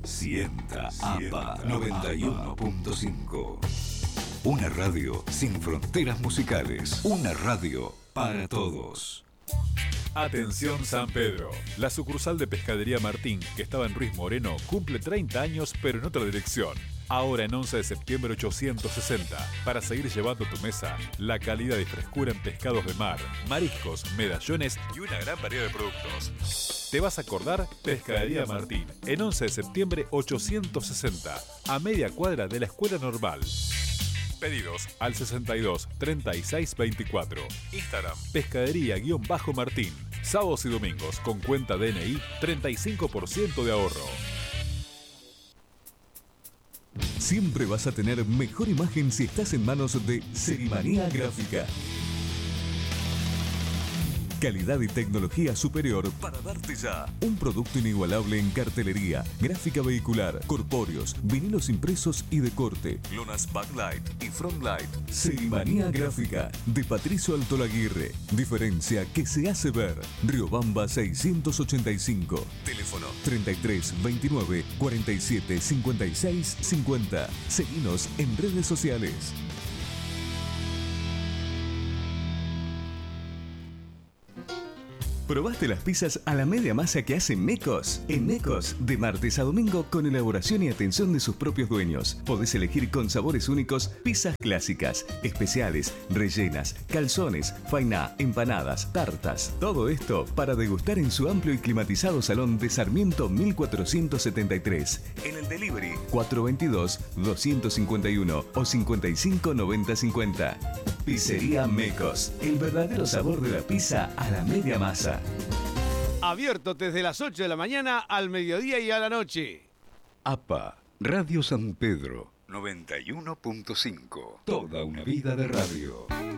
Sienta APA 91.5. Una radio sin fronteras musicales. Una radio para todos. Atención San Pedro. La sucursal de Pescadería Martín, que estaba en Ruiz Moreno, cumple 30 años pero en otra dirección. Ahora en 11 de septiembre 860, para seguir llevando a tu mesa la calidad y frescura en pescados de mar, mariscos, medallones y una gran variedad de productos. ¿Te vas a acordar? Pescadería Martín, en 11 de septiembre 860, a media cuadra de la Escuela Normal. Pedidos al 62 36 24. Instagram, pescadería-martín. Sábados y domingos con cuenta DNI, 35% de ahorro. Siempre vas a tener mejor imagen si estás en manos de Serimanía Gráfica. Calidad y tecnología superior para darte ya un producto inigualable en cartelería, gráfica vehicular, corpóreos, vinilos impresos y de corte, lonas backlight y frontlight. Serimanía Gráfica de Patricio Altolaguirre. Diferencia que se hace ver. Riobamba 685. Teléfono 33 29 47 56 50. Seguinos en redes sociales. ¿Probaste las pizzas a la media masa que hace Mecos? En Mecos, de martes a domingo, con elaboración y atención de sus propios dueños. Podés elegir con sabores únicos pizzas clásicas, especiales, rellenas, calzones, fainá, empanadas, tartas. Todo esto para degustar en su amplio y climatizado salón de Sarmiento 1473. En el delivery 422-251 o 559050. Pizzería Mecos, el verdadero sabor de la pizza a la media masa. Abierto desde las 8 de la mañana al mediodía y a la noche. APA, Radio San Pedro 91.5. Toda una vida de radio.